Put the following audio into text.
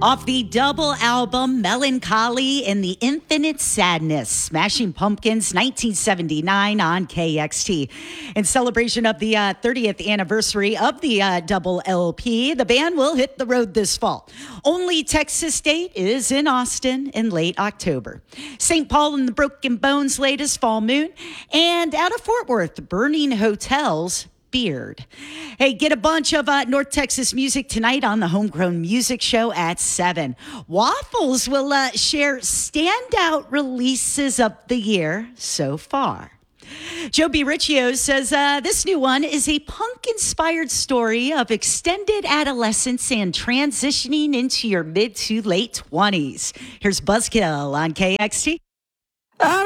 Off the double album Melancholy and the Infinite Sadness, Smashing Pumpkins 1979 on KXT. In celebration of the 30th anniversary of the double LP, the band will hit the road this fall. Only Texas date is in Austin in late October. St. Paul and the Broken Bones' latest Fall Moon, and out of Fort Worth, Burning Hotels, Beard. Hey, get a bunch of North Texas music tonight on the Homegrown Music Show at 7. Waffles will share standout releases of the year so far. Joe B. Riccio says this new one is a punk-inspired story of extended adolescence and transitioning into your mid to late 20s. Here's Buzzkill on KXT.